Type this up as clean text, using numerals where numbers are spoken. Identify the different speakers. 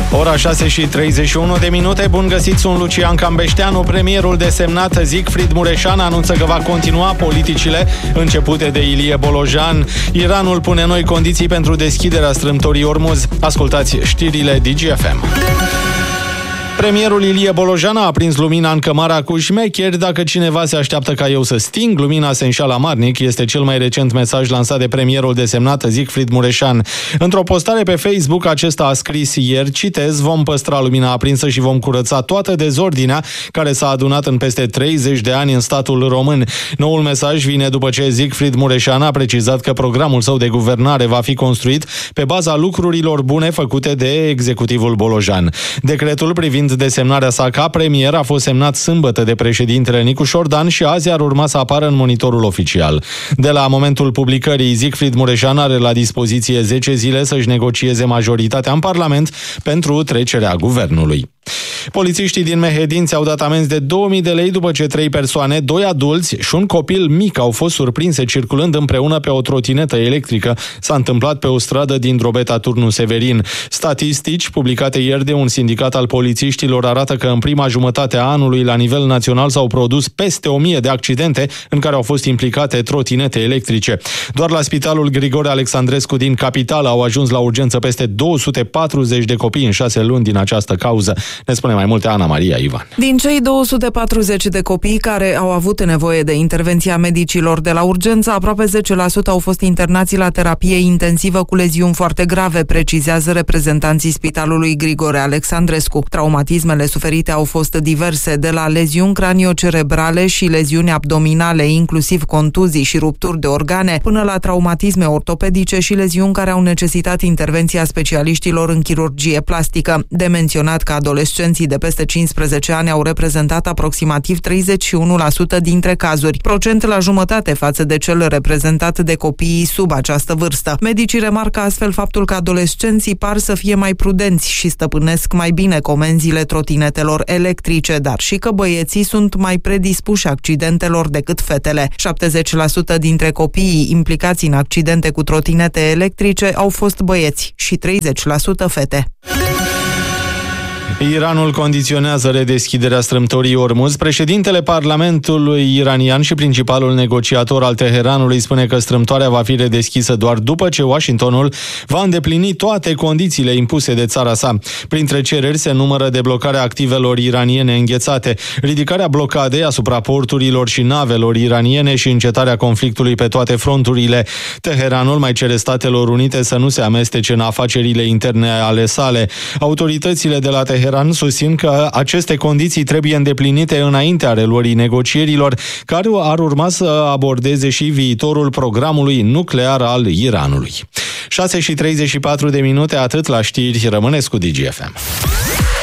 Speaker 1: Ora 6:31. Bun găsit, sunt Lucian Cambeșteanu. Premierul desemnat Siegfried Mureșan anunță că va continua politicile începute de Ilie Bolojan. Iranul pune noi condiții pentru deschiderea strâmtorii Ormuz. Ascultați știrile DGFM. Premierul Ilie Bolojan a aprins lumina în cămara cu șmecheri. Dacă cineva se așteaptă ca eu să sting, lumina se înșală amarnic, este cel mai recent mesaj lansat de premierul desemnat Siegfried Mureșan. Într-o postare pe Facebook, acesta a scris ieri, citez, vom păstra lumina aprinsă și vom curăța toată dezordinea care s-a adunat în peste 30 de ani în statul român. Noul mesaj vine după ce Siegfried Mureșan a precizat că programul său de guvernare va fi construit pe baza lucrurilor bune făcute de executivul Bolojan. Decretul privind desemnarea sa ca premier a fost semnat sâmbătă de președintele Nicu Șordan și azi ar urma să apară în monitorul oficial. De la momentul publicării, Siegfried Mureșan are la dispoziție 10 zile să-și negocieze majoritatea în Parlament pentru trecerea guvernului. Polițiștii din Mehedinți au dat amenzi de 2000 de lei după ce 3 persoane, 2 adulți și un copil mic au fost surprinse circulând împreună pe o trotinetă electrică. S-a întâmplat pe o stradă din Drobeta Turnu Severin. Statistici publicate ieri de un sindicat al polițiștilor arată că în prima jumătate a anului la nivel național s-au produs peste 1000 de accidente în care au fost implicate trotinete electrice. Doar la Spitalul Grigore Alexandrescu din capitală au ajuns la urgență peste 240 de copii în 6 luni din această cauză. Ne spune mai multe Ana Maria Ivan.
Speaker 2: Din cei 240 de copii care au avut nevoie de intervenția medicilor de la urgență, aproape 10% au fost internați la terapie intensivă cu leziuni foarte grave, precizează reprezentanții Spitalului Grigore Alexandrescu. Traumatismele suferite au fost diverse, de la leziuni craniocerebrale și leziuni abdominale, inclusiv contuzii și rupturi de organe, până la traumatisme ortopedice și leziuni care au necesitat intervenția specialiștilor în chirurgie plastică. De menționat că adolescenții de peste 15 ani au reprezentat aproximativ 31% dintre cazuri, procent la jumătate față de cel reprezentat de copiii sub această vârstă. Medicii remarcă astfel faptul că adolescenții par să fie mai prudenți și stăpânesc mai bine comenzile trotinetelor electrice, dar și că băieții sunt mai predispuși accidentelor decât fetele. 70% dintre copiii implicați în accidente cu trotinete electrice au fost băieți și 30% fete.
Speaker 1: Iranul condiționează redeschiderea strâmtorii Ormuz. Președintele Parlamentului iranian și principalul negociator al Teheranului spune că strâmtoarea va fi redeschisă doar după ce Washingtonul va îndeplini toate condițiile impuse de țara sa. Printre cereri se numără deblocarea activelor iraniene înghețate, ridicarea blocadei asupra porturilor și navelor iraniene și încetarea conflictului pe toate fronturile. Teheranul mai cere Statelor Unite să nu se amestece în afacerile interne ale sale. Autoritățile de la Teheran susțin că aceste condiții trebuie îndeplinite înaintea reluării negocierilor, care ar urma să abordeze și viitorul programului nuclear al Iranului. 6:34, atât la știri, rămâneți cu DGFM.